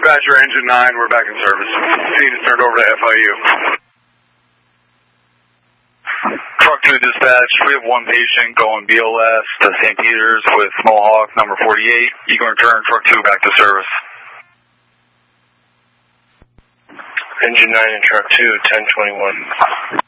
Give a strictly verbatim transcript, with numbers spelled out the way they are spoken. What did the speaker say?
Dispatcher, Engine nine, we're back in service. Scene is turned over to F I U. Truck two dispatch, we have one patient going B L S to Saint Peter's with Mohawk number forty-eight. You can return truck two back to service. Engine nine and truck two, ten twenty-one.